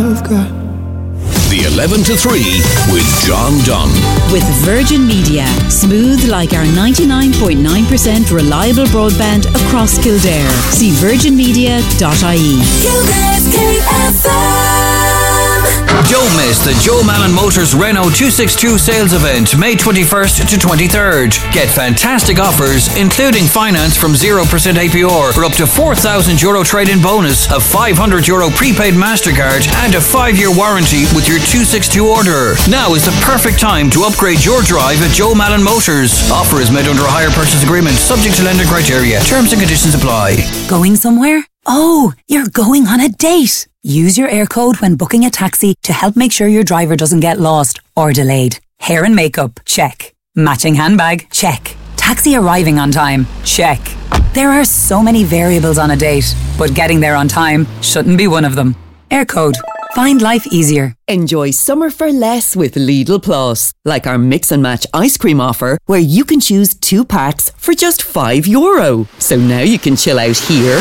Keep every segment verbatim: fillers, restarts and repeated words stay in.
The eleven to three with John Dunn. With Virgin Media. Smooth like our ninety-nine point nine percent reliable broadband across Kildare. See virgin media dot I E. Kildare's K F M. Don't miss the Joe Malin Motors Renault two sixty-two sales event, May twenty-first to twenty-third. Get fantastic offers, including finance from zero percent A P R for up to four thousand euro trade-in bonus, a five hundred euro prepaid MasterCard, and a five-year warranty with your two sixty-two order. Now is the perfect time to upgrade your drive at Joe Malin Motors. Offer is made under a hire purchase agreement, subject to lender criteria. Terms and conditions apply. Going somewhere? Oh, you're going on a date. Use your air code when booking a taxi to help make sure your driver doesn't get lost or delayed. Hair and makeup, check. Matching handbag, check. Taxi arriving on time, check. There are so many variables on a date, but getting there on time shouldn't be one of them. Air code. Find life easier. Enjoy summer for less with Lidl Plus. Like our mix and match ice cream offer, where you can choose two packs for just five euro. So now you can chill out here,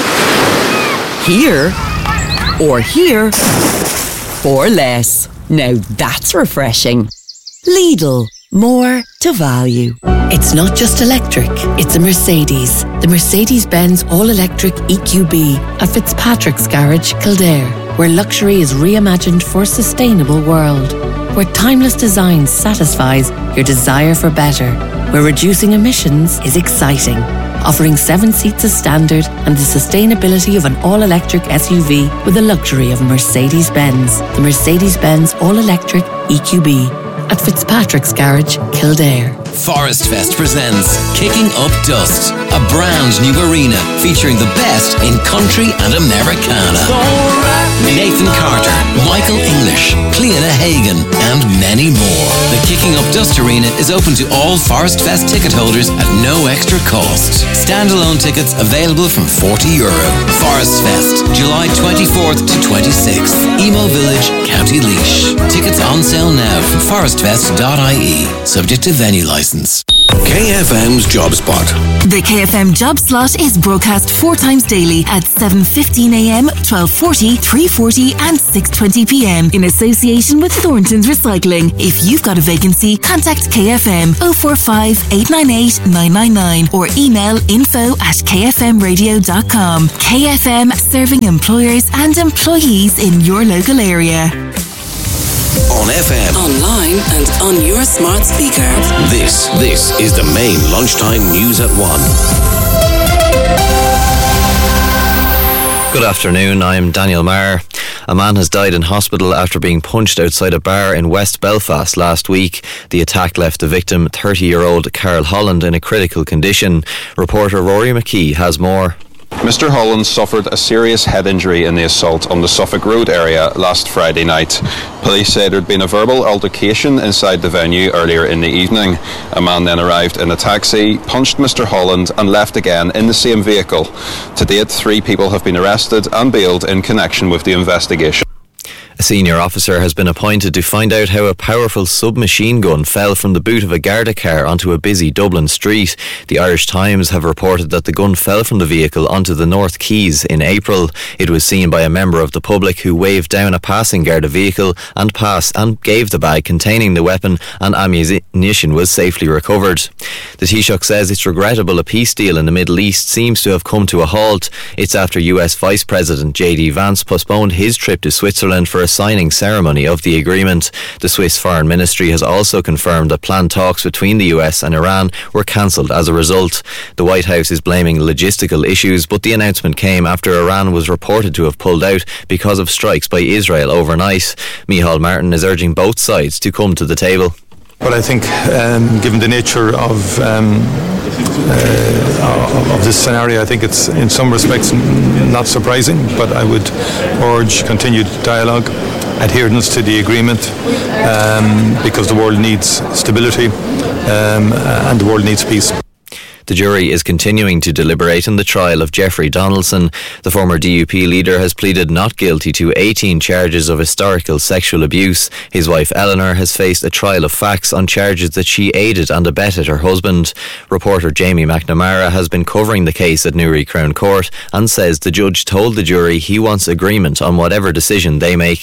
here, or here for less. Now that's refreshing. Lidl. More to value. It's not just electric, it's a Mercedes. The Mercedes-Benz all-electric E Q B at Fitzpatrick's Garage, Kildare, where luxury is reimagined for a sustainable world. Where timeless design satisfies your desire for better. Where reducing emissions is exciting. Offering seven seats as standard and the sustainability of an all-electric S U V with the luxury of a Mercedes-Benz. The Mercedes-Benz all-electric E Q B. At Fitzpatrick's Garage, Kildare. Forest Fest presents Kicking Up Dust, a brand new arena featuring the best in country and Americana. Nathan Carter, Michael English, Cleona Hagan, and many more. The Kicking Up Dust Arena is open to all Forest Fest ticket holders at no extra cost. Standalone tickets available from forty euro. Forest Fest, July twenty-fourth to twenty-sixth. Emo Village, County Laois. Tickets on sale now from forest fest dot I E. Subject to venue licence. K F M's Job Spot. The K F M Job Slot is broadcast four times daily at seven fifteen a m, twelve forty, three forty and six twenty p m in association with Thornton's Recycling. If you've got a vacancy, contact K F M oh four five, eight nine eight, nine nine nine or email info at k f m radio dot com. K F M, serving employers and employees in your local area. On F M. Online and on your smart speaker. This, this is the main lunchtime news at one. Good afternoon, I'm Daniel Marr. A man has died in hospital after being punched outside a bar in West Belfast last week. The attack left the victim, thirty-year-old Carol Holland, in a critical condition. Reporter Rory McKee has more. Mister Holland suffered a serious head injury in the assault on the Suffolk Road area last Friday night. Police say there had been a verbal altercation inside the venue earlier in the evening. A man then arrived in a taxi, punched Mister Holland and left again in the same vehicle. To date, three people have been arrested and bailed in connection with the investigation. A senior officer has been appointed to find out how a powerful submachine gun fell from the boot of a Garda car onto a busy Dublin street. The Irish Times have reported that the gun fell from the vehicle onto the North Quays in April. It was seen by a member of the public who waved down a passing Garda vehicle and passed and gave the bag containing the weapon, and ammunition was safely recovered. The Taoiseach says it's regrettable a peace deal in the Middle East seems to have come to a halt. It's after U S Vice President J D Vance postponed his trip to Switzerland for a signing ceremony of the agreement. The Swiss Foreign Ministry has also confirmed that planned talks between the U S and Iran were cancelled as a result. The White House is blaming logistical issues, but the announcement came after Iran was reported to have pulled out because of strikes by Israel overnight. Micheál Martin is urging both sides to come to the table. But I think, um, given the nature of um, uh, of this scenario, I think it's in some respects not surprising. But I would urge continued dialogue, adherence to the agreement, um, because the world needs stability um, and the world needs peace. The jury is continuing to deliberate in the trial of Jeffrey Donaldson. The former D U P leader has pleaded not guilty to eighteen charges of historical sexual abuse. His wife Eleanor has faced a trial of facts on charges that she aided and abetted her husband. Reporter Jamie McNamara has been covering the case at Newry Crown Court and says the judge told the jury he wants agreement on whatever decision they make.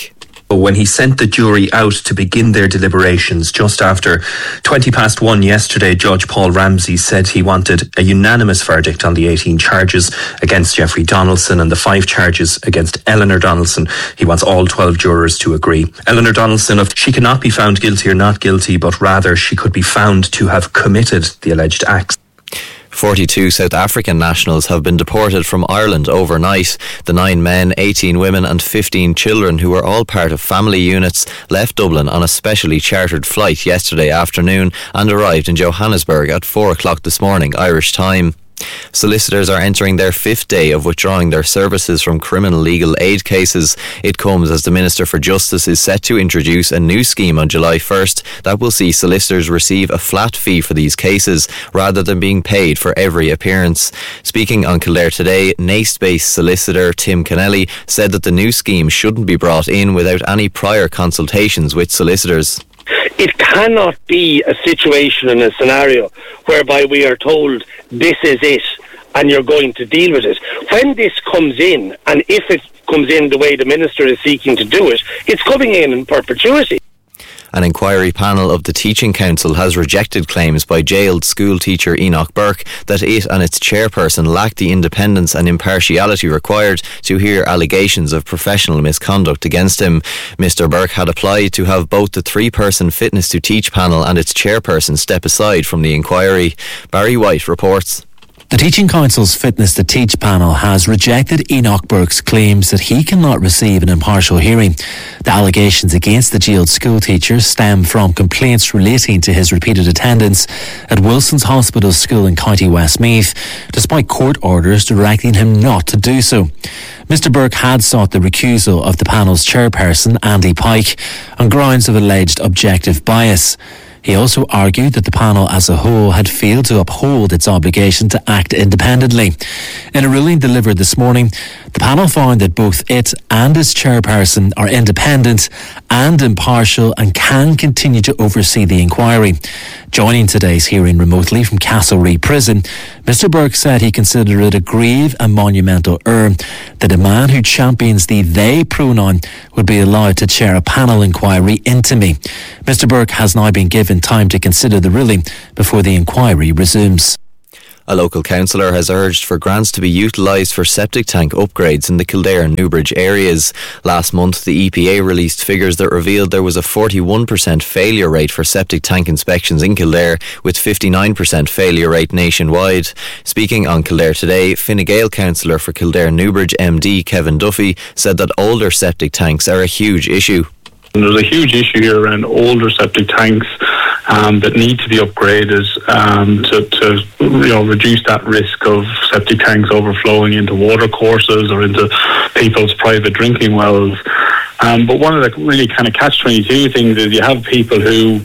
When he sent the jury out to begin their deliberations just after twenty past one yesterday, Judge Paul Ramsey said he wanted a unanimous verdict on the eighteen charges against Jeffrey Donaldson and the five charges against Eleanor Donaldson. He wants all twelve jurors to agree. Eleanor Donaldson, she cannot be found guilty or not guilty, but rather she could be found to have committed the alleged acts. forty-two South African nationals have been deported from Ireland overnight. The nine men, eighteen women and fifteen children, who were all part of family units, left Dublin on a specially chartered flight yesterday afternoon and arrived in Johannesburg at four o'clock this morning, Irish time. Solicitors are entering their fifth day of withdrawing their services from criminal legal aid cases. It comes as the Minister for Justice is set to introduce a new scheme on July first that will see solicitors receive a flat fee for these cases rather than being paid for every appearance. Speaking on Kildare Today, Naas-based solicitor Tim Kennelly said that the new scheme shouldn't be brought in without any prior consultations with solicitors. It cannot be a situation and a scenario whereby we are told this is it and you're going to deal with it. When this comes in, and if it comes in the way the Minister is seeking to do it, it's coming in in perpetuity. An inquiry panel of the Teaching Council has rejected claims by jailed school teacher Enoch Burke that it and its chairperson lacked the independence and impartiality required to hear allegations of professional misconduct against him. Mister Burke had applied to have both the three-person Fitness to Teach panel and its chairperson step aside from the inquiry. Barry White reports. The Teaching Council's Fitness to Teach panel has rejected Enoch Burke's claims that he cannot receive an impartial hearing. The allegations against the jailed school teacher stem from complaints relating to his repeated attendance at Wilson's Hospital School in County Westmeath, despite court orders directing him not to do so. Mister Burke had sought the recusal of the panel's chairperson, Andy Pike, on grounds of alleged objective bias. He also argued that the panel as a whole had failed to uphold its obligation to act independently. In a ruling delivered this morning, the panel found that both it and its chairperson are independent and impartial and can continue to oversee the inquiry. Joining today's hearing remotely from Castlereagh Prison, Mister Burke said he considered it a grave and monumental error that a man who champions the they pronoun would be allowed to chair a panel inquiry into me. Mister Burke has now been given time to consider the ruling before the inquiry resumes. A local councillor has urged for grants to be utilised for septic tank upgrades in the Kildare and Newbridge areas. Last month, the E P A released figures that revealed there was a forty-one percent failure rate for septic tank inspections in Kildare, with fifty-nine percent failure rate nationwide. Speaking on Kildare Today, Fine Gael councillor for Kildare Newbridge M D Kevin Duffy said that older septic tanks are a huge issue. There's a huge issue here around older septic tanks um, that need to be upgraded um, to, to you know, reduce that risk of septic tanks overflowing into water courses or into people's private drinking wells. Um, but one of the really kind of catch twenty-two things is you have people who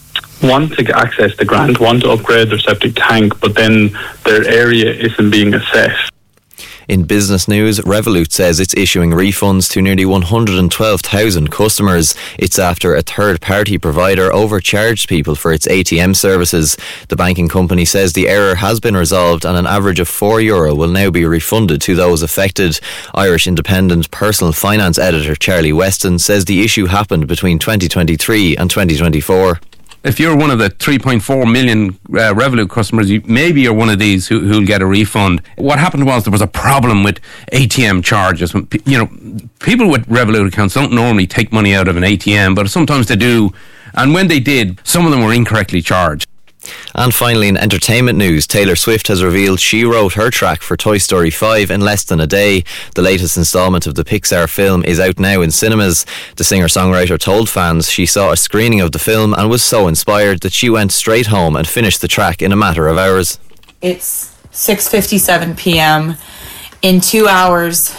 want to access the grant, want to upgrade their septic tank, but then their area isn't being assessed. In business news, Revolut says it's issuing refunds to nearly one hundred twelve thousand customers. It's after a third-party provider overcharged people for its A T M services. The banking company says the error has been resolved and an average of four euro will now be refunded to those affected. Irish Independent personal finance editor Charlie Weston says the issue happened between twenty twenty-three and twenty twenty-four. If you're one of the three point four million uh, Revolut customers, you, maybe you're one of these who, who'll get a refund. What happened was there was a problem with A T M charges. When, you know, people with Revolut accounts don't normally take money out of an A T M, but sometimes they do. And when they did, some of them were incorrectly charged. And finally, in entertainment news, Taylor Swift has revealed she wrote her track for Toy Story five in less than a day. The latest instalment of the Pixar film is out now in cinemas. The singer-songwriter told fans she saw a screening of the film and was so inspired that she went straight home and finished the track in a matter of hours. It's six fifty-seven p.m. In two hours,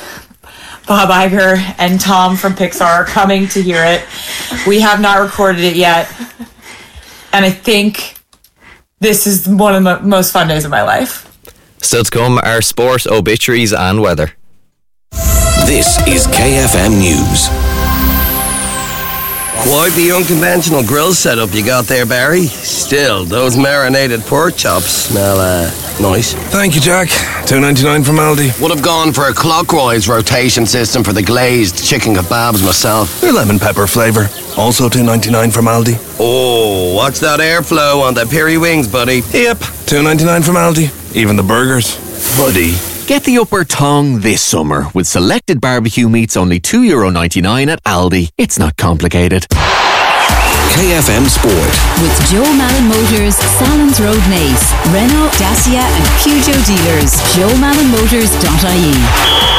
Bob Iger and Tom from Pixar are coming to hear it. We have not recorded it yet. And I think this is one of the most fun days of my life. Still to come are sport, obituaries and weather. This is K F M News. Quite the unconventional grill setup you got there, Barry. Still, those marinated pork chops smell uh, Nice. Thank you, Jack. two ninety-nine from Aldi. Would have gone for a clockwise rotation system for the glazed chicken kebabs myself. The lemon pepper flavour. Also two ninety-nine from Aldi. Oh, what's that airflow on the peri wings, buddy? Yep, two ninety-nine from Aldi. Even the burgers. Buddy. Get the upper tongue this summer with selected barbecue meats only two euro ninety-nine at Aldi. It's not complicated. K F M Sport. With Joe Malin Motors, Salons Road Nace, Renault, Dacia and Peugeot dealers. joe malin motors dot I E.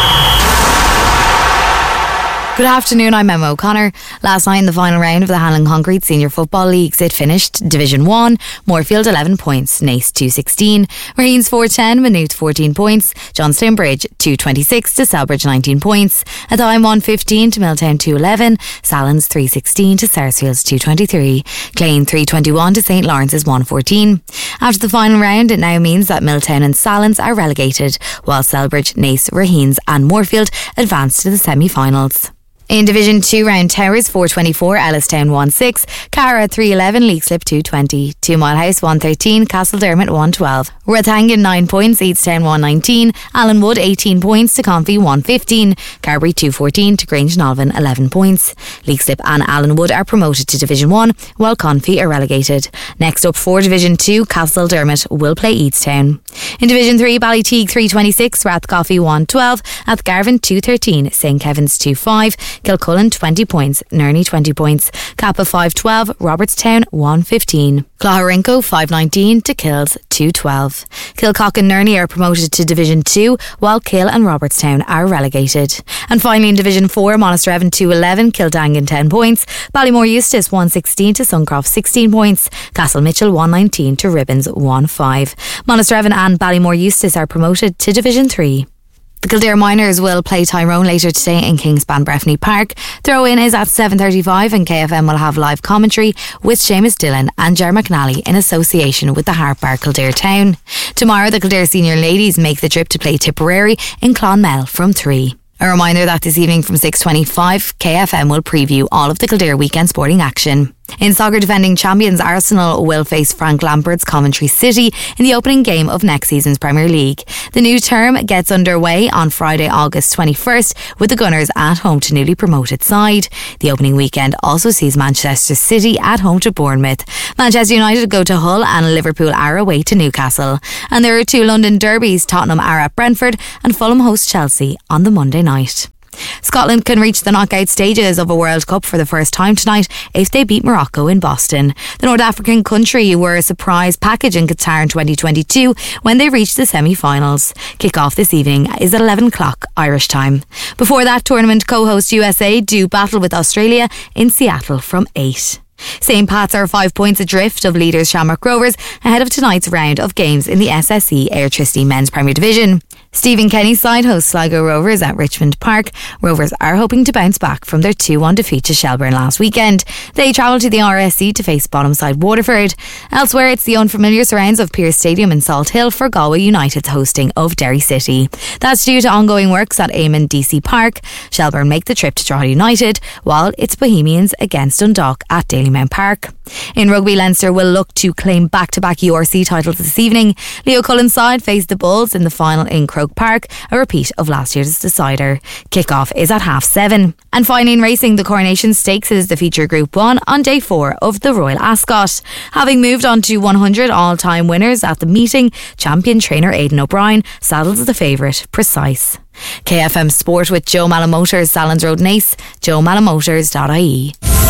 Good afternoon, I'm Emma O'Connor. Last night in the final round of the Hanlon Concrete Senior Football Leagues, it finished Division one, Moorfield eleven points, Nace two sixteen, Raheens four ten, Maynooth fourteen points, Johnstown Bridge two twenty-six to Selbridge nineteen points, Athy one fifteen to Milltown two eleven, Salons three sixteen to Sarsfields two twenty-three, Clane three twenty-one to St Lawrence's one fourteen. After the final round, it now means that Milltown and Salons are relegated, while Selbridge, Nace, Raheens and Moorfield advance to the semi-finals. In Division two, Round Towers four twenty-four, Ellistown one six, Cara three eleven, Leixlip two twenty, Two Mile House one thirteen, Castledermot one twelve, Rathangan nine points, Eadstown one nineteen, Allenwood eighteen points to Confi one fifteen, Carbery two fourteen to Grange Nolvan eleven points. Leixlip and Allenwood are promoted to Division one, while Confi are relegated. Next up for Division two, Castledermot will play Eadstown. In Division three, Ballyteague three twenty-six, Rathcoffey one twelve, Athgarvan two thirteen, Saint Kevin's two five, Kilcullen twenty points, Nerney twenty points, Kappa five twelve, Robertstown one fifteen, Clougharinko five nineteen to Kills two twelve. Kilcock and Nerney are promoted to Division two, while Kill and Robertstown are relegated. And finally in Division four, Monasterevin two eleven, Kildangan ten points, Ballymore Eustace one sixteen to Suncroft sixteen points, Castle Mitchell one nineteen to Ribbons one five. Monasterevin and Ballymore Eustace are promoted to Division three. The Kildare Miners will play Tyrone later today in Kingspan Breffni Park. Throw-in is at seven thirty-five and K F M will have live commentary with Seamus Dillon and Ger McNally in association with the Harp Bar Kildare Town. Tomorrow the Kildare Senior Ladies make the trip to play Tipperary in Clonmel from three. A reminder that this evening from six twenty-five, K F M will preview all of the Kildare weekend sporting action. In soccer, defending champions Arsenal will face Frank Lampard's Coventry City in the opening game of next season's Premier League. The new term gets underway on Friday, August twenty-first, with the Gunners at home to newly promoted side. The opening weekend also sees Manchester City at home to Bournemouth. Manchester United go to Hull and Liverpool are away to Newcastle. And there are two London derbies, Tottenham are at Brentford and Fulham host Chelsea on the Monday night. Scotland can reach the knockout stages of a World Cup for the first time tonight if they beat Morocco in Boston. The North African country were a surprise package in Qatar in twenty twenty-two when they reached the semi-finals. Kick-off this evening is at eleven o'clock Irish time. Before that, tournament co-host U S A do battle with Australia in Seattle from eight. Saint Pat's are five points adrift of leaders Shamrock Rovers ahead of tonight's round of games in the S S E Airtricity Men's Premier Division. Stephen Kenny's side hosts Sligo Rovers at Richmond Park. Rovers are hoping to bounce back from their two one defeat to Shelburne last weekend. They travel to the R S C to face bottom side Waterford. Elsewhere, it's the unfamiliar surrounds of Pearse Stadium in Salt Hill for Galway United's hosting of Derry City. That's due to ongoing works at Eamon D C Park. Shelburne make the trip to Drogheda United, while it's Bohemians against Dundalk at Dalymount Park. In rugby, Leinster will look to claim back-to-back U R C titles this evening. Leo Cullen's side face the Bulls in the final in Croke Park, a repeat of last year's decider. Kick-off is at half seven. And finally in racing, the Coronation Stakes is the feature Group one on day four of the Royal Ascot. Having moved on to one hundred all-time winners at the meeting, champion trainer Aidan O'Brien saddles the favourite Precise. K F M Sport with Joe Malin Motors, Salons Road Nace, joe malin motors dot I E.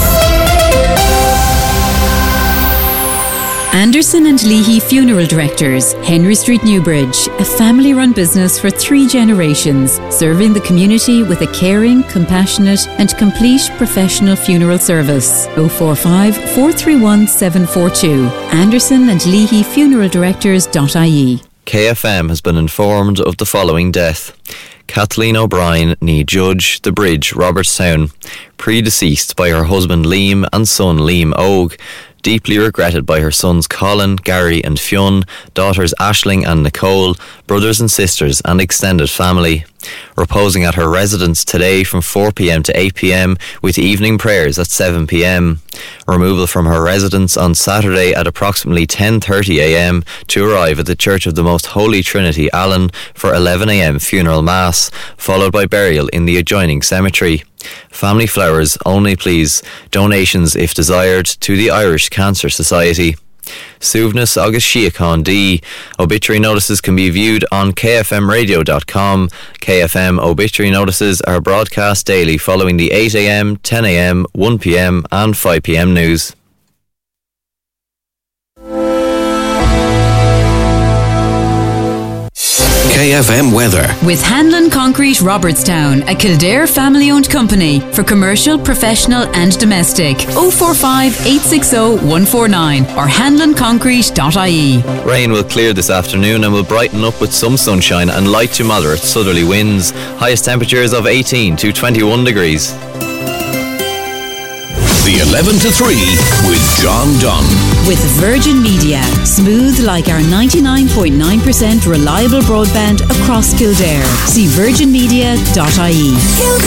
Anderson and Leahy Funeral Directors, Henry Street, Newbridge, a family-run business for three generations, serving the community with a caring, compassionate and complete professional funeral service. oh four five, four three one, seven four two. Anderson and Leahy Funeral Directors dot I E. K F M has been informed of the following death. Kathleen O'Brien, née Judge, The Bridge, Robertstown, predeceased by her husband Liam and son Liam Og, deeply regretted by her sons Colin, Gary and Fionn, daughters Aisling and Nicole, brothers and sisters and extended family. reposing at her residence today from four p.m. to eight p.m. with evening prayers at seven p.m. Removal from her residence on Saturday at approximately ten thirty a.m. to arrive at the Church of the Most Holy Trinity, Allen, for eleven a.m. funeral mass, followed by burial in the adjoining cemetery. Family flowers only, please. Donations, if desired, to the Irish Cancer Society. Suvnus August Shiacon D. Obituary notices can be viewed on k f m radio dot com. K F M obituary notices are broadcast daily following the eight a.m, ten a.m, one p.m and five p.m news. K F M weather. With Hanlon Concrete Robertstown, a Kildare family-owned company for commercial, professional and domestic. oh four five, eight six oh, one four nine or hanlon concrete dot I E. Rain will clear this afternoon and will brighten up with some sunshine and light to moderate southerly winds. Highest temperatures of eighteen to twenty-one degrees. The eleven to three with John Dunn. With Virgin Media. Smooth like our ninety-nine point nine percent reliable broadband across Kildare. See virgin media dot I E.